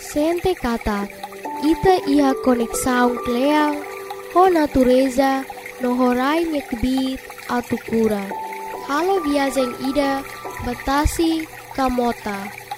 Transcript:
sente kata ita ia konek saung kleang ho natureza no horai nyekbit atu kura. Halo viajeng ida batasi kamota.